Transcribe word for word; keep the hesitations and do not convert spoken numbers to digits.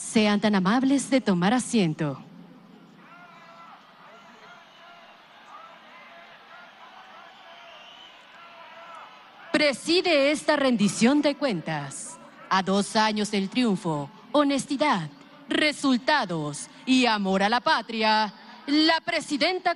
Sean tan amables de tomar asiento. Preside esta rendición de cuentas, a dos años del triunfo, honestidad, resultados y amor a la patria, la presidenta